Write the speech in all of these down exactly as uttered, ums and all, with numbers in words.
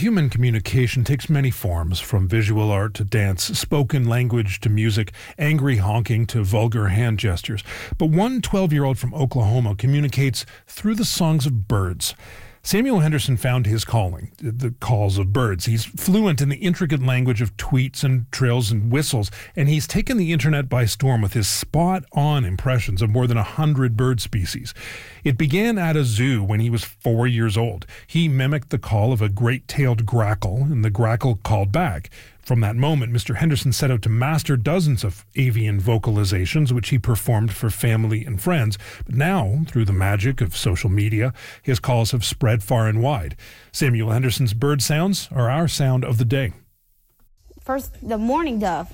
Human communication takes many forms, from visual art to dance, spoken language to music, angry honking to vulgar hand gestures. But one twelve-year-old from Oklahoma communicates through the songs of birds. Samuel Henderson found his calling, the calls of birds. He's fluent in the intricate language of tweets and trills and whistles, and he's taken the internet by storm with his spot-on impressions of more than a hundred bird species. It began at a zoo when he was four years old. He mimicked the call of a great-tailed grackle, and the grackle called back. From that moment, Mister Henderson set out to master dozens of avian vocalizations, which he performed for family and friends. But now, through the magic of social media, his calls have spread far and wide. Samuel Henderson's bird sounds are our sound of the day. First, the mourning dove.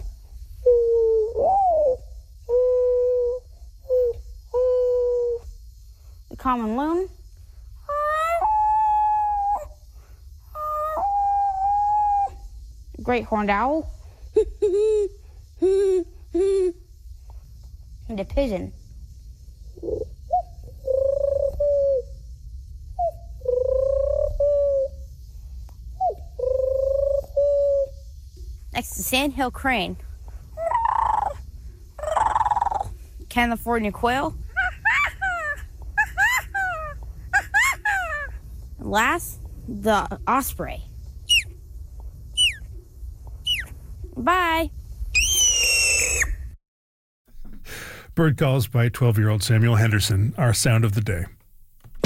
The common loon. Great horned owl. And a pigeon. Next, the sandhill crane. California quail. And last, the osprey. Bye. Bird calls by twelve-year-old Samuel Henderson, our sound of the day.